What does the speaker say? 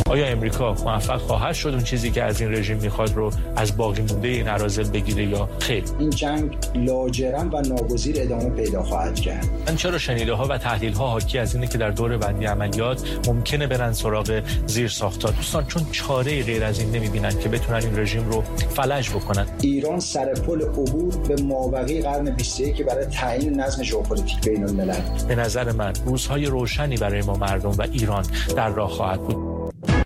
آیا امریکا موفق خواهد شد اون چیزی که از این رژیم میخواد رو از باقی مونده این اراذل بگیره یا خیر؟ این جنگ لاجرم و ناگزیر ادامه پیدا خواهد کرد. من چرا شنیده‌ها و تحلیل‌ها حاکی از اینه که در دور بندی عملیات ممکنه برن سراغ زیرساخت‌ها. دوستان چون چاره‌ای غیر از این نمی‌بینن که بتونن این رژیم رو فلج بکنن. ایران سر پل عبور به مابقی قرن 21 برای تعیین نظم ژئوپلیتیک بین‌الملل. به نظر من روزهای روشنی برای ما مردم و ایران در راه خواهد بود.